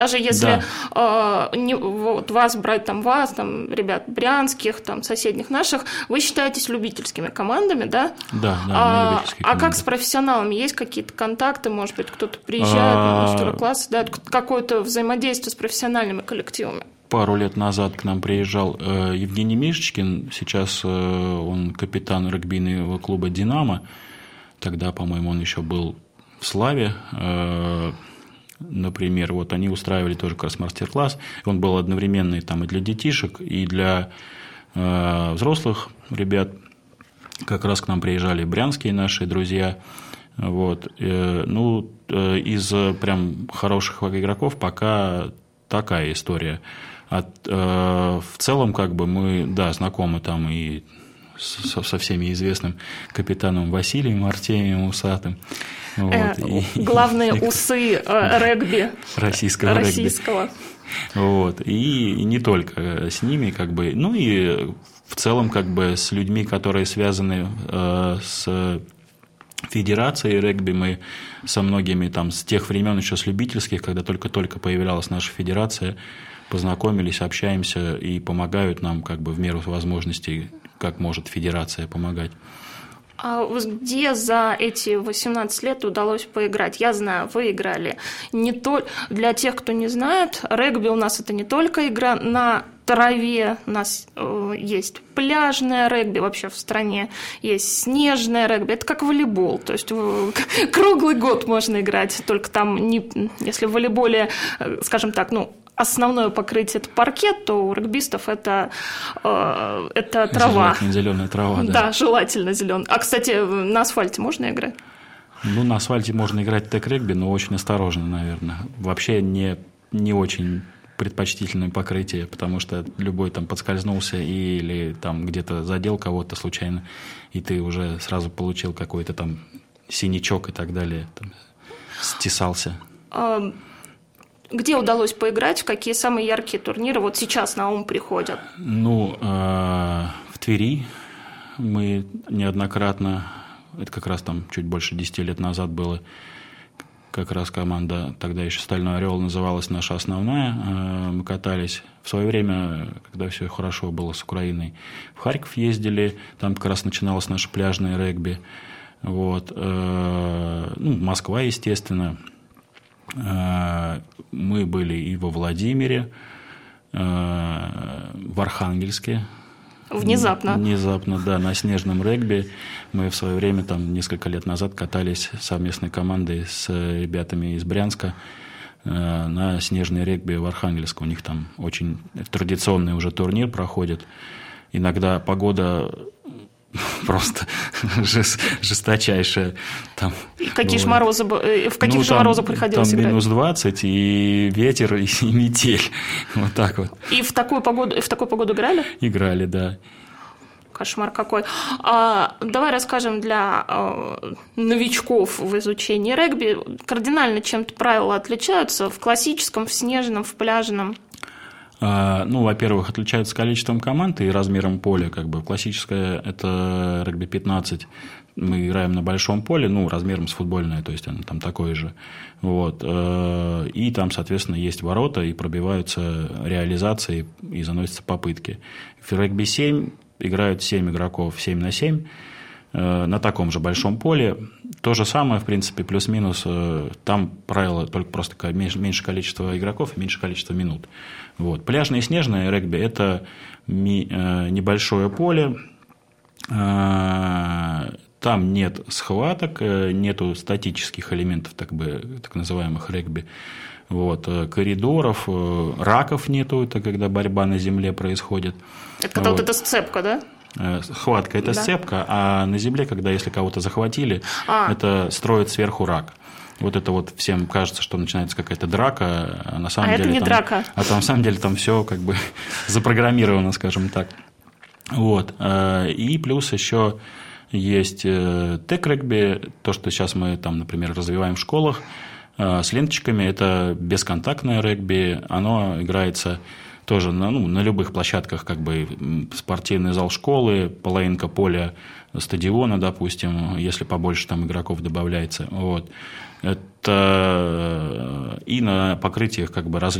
Даже если вот вас брать, ребят брянских, соседних наших, вы считаетесь любительскими командами, да? Да, мы любительские команды. А как с профессионалами? Есть какие-то контакты, может быть, кто-то приезжает на мастер-классы, да? Какое-то взаимодействие с профессиональными коллективами? Пару лет назад к нам приезжал Евгений Мишечкин, сейчас он капитан регбийного клуба «Динамо», тогда, по-моему, он еще был в «Славе». Например, вот они устраивали тоже как раз мастер-класс, он был одновременно и для детишек, и для взрослых ребят. Как раз к нам приезжали брянские наши друзья. Вот. Из прям хороших игроков пока такая история. В целом, мы, знакомы и со всеми известным капитаном Василием Артемием Усатым. Вот, главные усы регби российского. Вот, и не только с ними, и в целом, с людьми, которые связаны с федерацией регби, мы со многими с тех времен еще с любительских, когда только-только появлялась наша федерация, познакомились, общаемся и помогают нам в меру возможностей, как может федерация помогать. А где за эти 18 лет удалось поиграть? Я знаю, вы играли. Для тех, кто не знает, регби у нас это не только игра на траве, у нас есть пляжное регби вообще в стране, есть снежное регби, это как волейбол, то есть круглый год можно играть, только если в волейболе, скажем так, основное покрытие – это паркет, то у регбистов это трава. Желательно зеленая трава, да. Да, желательно зеленая. А, кстати, на асфальте можно играть? На асфальте можно играть тег-регби, но очень осторожно, наверное. Вообще не очень предпочтительное покрытие, потому что любой подскользнулся или где-то задел кого-то случайно, и ты уже сразу получил какой-то синячок и так далее, стесался. Где удалось поиграть, в какие самые яркие турниры вот сейчас на ум приходят? В Твери мы неоднократно, это как раз чуть больше 10 лет назад было, как раз команда, тогда еще «Стальной орел» называлась наша основная, мы катались. В свое время, когда все хорошо было с Украиной, в Харьков ездили, там как раз начиналось наше пляжное регби. Вот. Москва, естественно. Мы были и во Владимире, в Архангельске. Внезапно, да, на снежном регби. Мы в свое время, несколько лет назад, катались совместной командой с ребятами из Брянска на снежный регби в Архангельске. У них там очень традиционный уже турнир проходит. Иногда погода просто жесточайшая. Какие же морозы, в каких же морозах приходилось играть? Минус 20, и ветер, и метель. Вот так вот. И в такую погоду играли? Играли, да. Кошмар какой. Давай расскажем для новичков в изучении регби, кардинально чем-то правила отличаются в классическом, в снежном, в пляжном? Во-первых, отличаются количеством команд и размером поля. Классическое – это регби-15. Мы играем на большом поле, размером с футбольное, то есть оно там такое же. Вот. И там, соответственно, есть ворота, и пробиваются реализации, и заносятся попытки. В регби-7 играют 7 игроков 7 на 7 на таком же большом поле. То же самое, в принципе, плюс-минус. Там правило только просто меньше количество игроков и меньше количество минут. Вот. Пляжное и снежное регби – это небольшое поле. Там нет схваток, нету статических элементов, так называемых регби. Вот. Коридоров, раков нету, это когда борьба на земле происходит. Это когда вот эта сцепка, да? Схватка – это сцепка, а на земле, если кого-то захватили, это строят сверху рак. Вот это вот всем кажется, что начинается какая-то драка, а на самом деле это не драка. На самом деле там все запрограммировано, скажем так. Вот. И плюс еще есть тег-регби, то, что сейчас мы например, развиваем в школах с ленточками, это бесконтактное регби, оно играется тоже на любых площадках, как бы спортивный зал школы, половинка поля стадиона, допустим, если побольше там игроков добавляется. Вот. Это и на покрытиях как бы